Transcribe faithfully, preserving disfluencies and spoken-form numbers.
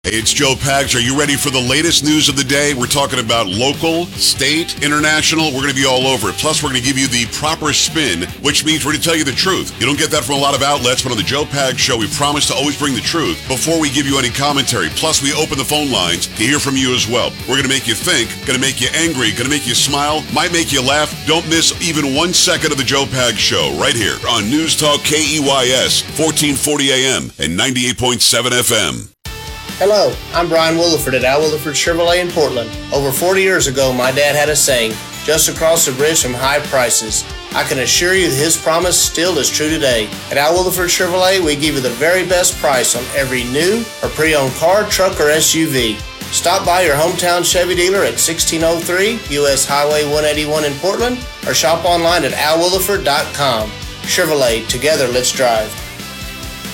Hey, it's Joe Pags. Are you ready for the latest news of the day? We're talking about local, state, international. We're going to be all over it. Plus, we're going to give you the proper spin, which means we're going to tell you the truth. You don't get that from a lot of outlets, but on the Joe Pags Show, we promise to always bring the truth before we give you any commentary. Plus, we open the phone lines to hear from you as well. We're going to make you think, going to make you angry, going to make you smile, might make you laugh. Don't miss even one second of the Joe Pags Show right here on News Talk K E Y S, fourteen forty A M and ninety-eight point seven F M. Hello, I'm Brian Williford at Al Williford Chevrolet in Portland. Over forty years ago, my dad had a saying, just across the bridge from high prices. I can assure you that his promise still is true today. At Al Williford Chevrolet, we give you the very best price on every new or pre-owned car, truck, or S U V. Stop by your hometown Chevy dealer at sixteen oh three U S Highway one eighty-one in Portland or shop online at al williford dot com. Chevrolet, together let's drive.